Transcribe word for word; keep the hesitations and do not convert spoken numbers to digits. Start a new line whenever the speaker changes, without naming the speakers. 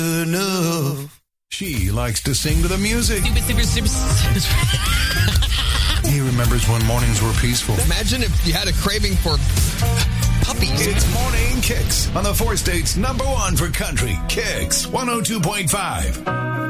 enough. She likes to sing to the music. He remembers when mornings were peaceful.
Imagine if you had a craving for puppies.
It's Morning Kicks on the Four States number one for country, Kicks one oh two point five.